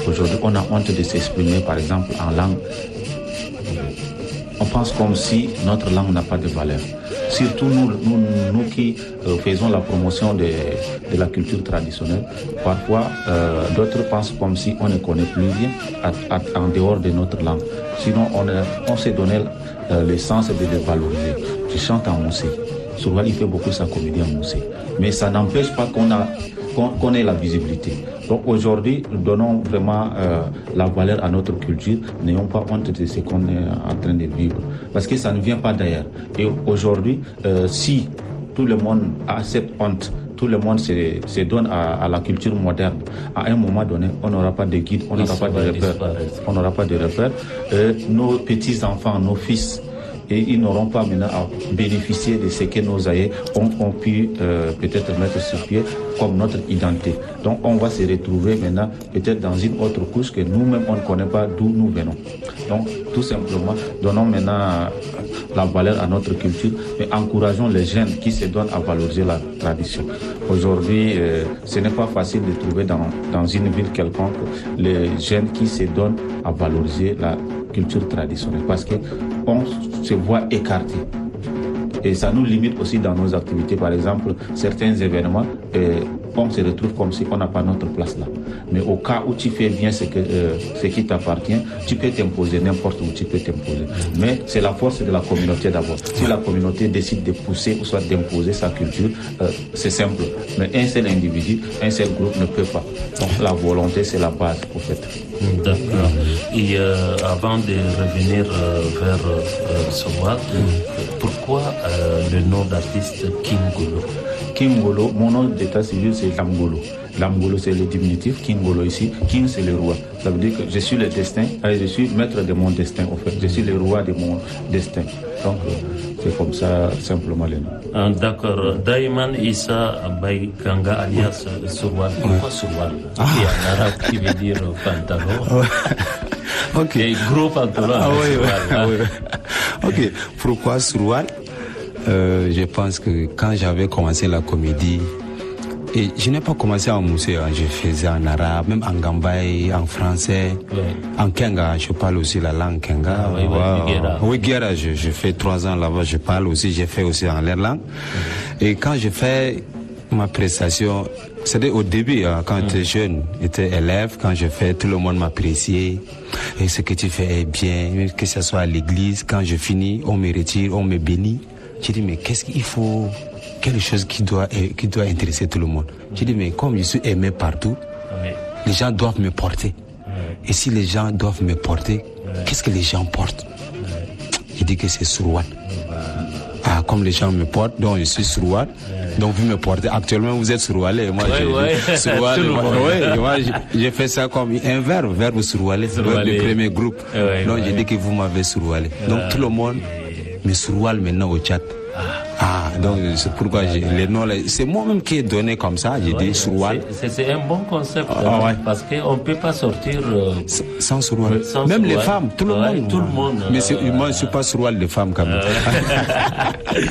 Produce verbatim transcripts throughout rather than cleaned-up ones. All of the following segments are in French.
Aujourd'hui, on a honte de s'exprimer, par exemple, en langue. On pense comme si notre langue n'a pas de valeur. Surtout nous, nous, nous qui euh, faisons la promotion de, de la culture traditionnelle, parfois euh, d'autres pensent comme si on ne connaît plus rien à, à, en dehors de notre langue. Sinon, on, on s'est donné euh, le sens de le valoriser. Je chante en moussé. Souvent, il fait beaucoup sa comédie en moussé. Mais ça n'empêche pas qu'on a qu'on, qu'on ait la visibilité. Donc aujourd'hui, nous donnons vraiment euh, la valeur à notre culture. N'ayons pas honte de ce qu'on est en train de vivre. Parce que ça ne vient pas d'ailleurs. Et aujourd'hui, euh, si tout le monde a cette honte, tout le monde se, se donne à, à la culture moderne, à un moment donné, on n'aura pas de guide, on n'aura pas de repères. On n'aura pas de repères. Euh, nos petits-enfants, nos fils, et ils n'auront pas maintenant à bénéficier de ce que nos aïeux ont, ont pu euh, peut-être mettre sur pied comme notre identité. Donc on va se retrouver maintenant peut-être dans une autre couche que nous-mêmes on ne connaît pas d'où nous venons. Donc tout simplement, donnons maintenant la valeur à notre culture et encourageons les jeunes qui se donnent à valoriser la tradition. Aujourd'hui, euh, ce n'est pas facile de trouver dans, dans une ville quelconque les jeunes qui se donnent à valoriser la culture traditionnelle parce que on se voit écarté. Et ça nous limite aussi dans nos activités. Par exemple, certains événements, euh, on se retrouve comme si on n'a pas notre place là. Mais au cas où tu fais bien ce, que, euh, ce qui t'appartient, tu peux t'imposer n'importe où tu peux t'imposer. Mais c'est la force de la communauté d'abord. Si la communauté décide de pousser ou soit d'imposer sa culture, euh, c'est simple. Mais un seul individu, un seul groupe ne peut pas. Donc la volonté, c'est la base au fait. D'accord. Et euh, avant de revenir euh, vers euh, Sowa, pourquoi euh, le nom d'artiste Kingolo? Kingolo, mon nom d'état civil c'est Lamgolo. Lamgolo c'est le diminutif, Kingolo ici, King c'est le roi. Ça veut dire que je suis le destin, je suis maître de mon destin en fait, je suis le roi de mon destin. Donc c'est comme ça simplement le nom. Ah, d'accord. Daiman Issa Baïkanga alias Surwal. Pourquoi Surwal? Ah. Qui en arabe qui veut dire pantalon. Ok. Et gros pantalon. Ah oui, oui, ah, oui. Ok. Pourquoi Surwal? Euh, je pense que quand j'avais commencé la comédie, et je n'ai pas commencé en moussé, hein, je faisais en arabe, même en gambaye, en français, oui. En kenga, je parle aussi la langue kenga. Ah, oui, oui, wow. Oui, Guéra, je, je fais trois ans là-bas, je parle aussi, j'ai fait aussi en leur langue. Mm. Et quand je fais ma prestation, c'était au début, hein, quand mm. j'étais jeune, j'étais élève, quand je fais, tout le monde m'appréciait. Et ce que tu fais est bien, que ce soit à l'église, quand je finis, on me retire, on me bénit. J'ai dit, mais qu'est-ce qu'il faut, quelque chose qui doit, qui doit intéresser tout le monde. J'ai dit, mais comme je suis aimé partout, oui. Les gens doivent me porter. Oui. Et si les gens doivent me porter, oui. Qu'est-ce que les gens portent? Oui. J'ai dit que c'est Surwal. Oui. Ah, comme les gens me portent, donc je suis Surwal. Oui. Donc vous me portez. Actuellement, vous êtes Surwalé. Moi, oui, oui. Surwal. Oui, moi, j'ai fait ça comme un verbe, verbe Surwalé, le premier groupe. Oui, donc oui. J'ai dit que vous m'avez Surwalé. Oui. Donc tout le monde me Surwal maintenant au chat. Ah, donc c'est pourquoi j'ai les noms là. C'est moi-même qui ai donné comme ça. J'ai ouais, dit Surwal. C'est, c'est un bon concept ah, hein, ouais. Parce qu'on ne peut pas sortir euh, sans Surwal. Sans même Surwal. Les femmes, tout le ouais, monde. Tout le monde. Mais c'est, euh, moi, je ne suis pas Surwal de femmes quand même. Euh...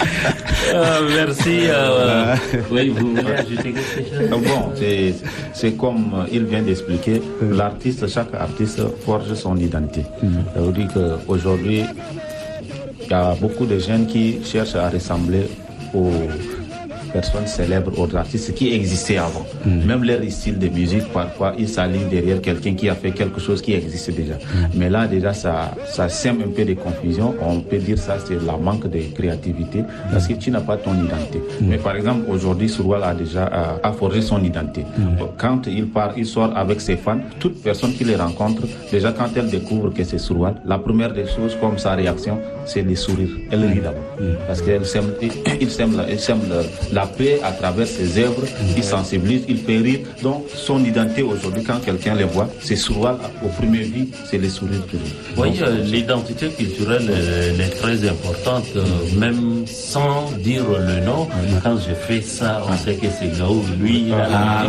euh, merci. Euh, oui, vous voulez ajouter quelque chose? Bon, c'est, c'est comme il vient d'expliquer. L'artiste, chaque artiste forge son identité. Mm. Ça veut dire qu'aujourd'hui, il y a beaucoup de jeunes qui cherchent à ressembler aux personnes célèbres, aux artistes qui existaient avant. Mm. Même leur style de musique, parfois, ils s'alignent derrière quelqu'un qui a fait quelque chose qui existait déjà. Mm. Mais là, déjà, ça, ça sème un peu de confusion. On peut dire ça, c'est la manque de créativité, parce que tu n'as pas ton identité. Mm. Mais par exemple, aujourd'hui, Surwal a déjà a, a forgé son identité. Mm. Quand il part, il sort avec ses fans, toute personne qui les rencontre, déjà quand elle découvre que c'est Surwal, la première des choses, comme sa réaction, c'est les sourires. Elle rit d'abord. Mm. Parce qu'elle sème, il sème, la, il sème la, la paix à travers ses œuvres, mm. Il sensibilise, il fait rire. Donc son identité aujourd'hui, quand quelqu'un les voit, c'est Surwal au premier vue, c'est les sourires qui rient. Oui, euh, l'identité culturelle elle est très importante, euh, mm. même sans dire le nom. Mm. Quand je fais ça, on sait que c'est Gaou, lui, il a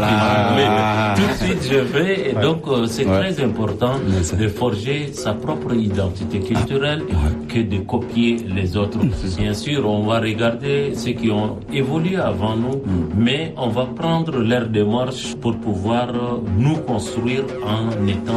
ah, tout de suite je vais. Et ouais. Donc euh, c'est ouais. très important ouais. de forger sa propre identité culturelle ah, ouais. que de copier les autres. Bien sûr, on va regarder ceux qui ont évolué avant nous, mm. mais on va prendre leur démarche pour pouvoir nous construire en étant